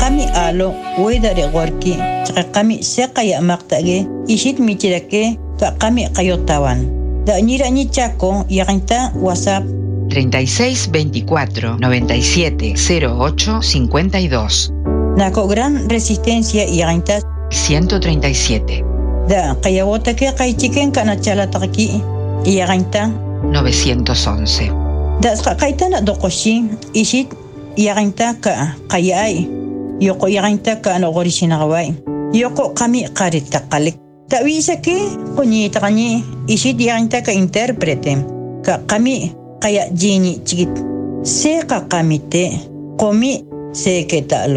qami alo uidare gorki qami seqaya maqtage ishit michirake qami qayotawan da ñira ñi Chaco yaqinta WhatsApp 3624 97 08 52. Nako Gran Resistencia yaqinta 137. Da qayawotake qaychiken kanachalataki yaqinta 911. Da qaytana doqoshi ishit yaqinta ka qayay yoko yaqinta ka nogorishinawai yoko qami qaritaqalik tawisake qoñitaqani ishit yaqinta ka interprete ka qami qaya jini chigit se qamite qomi se que tal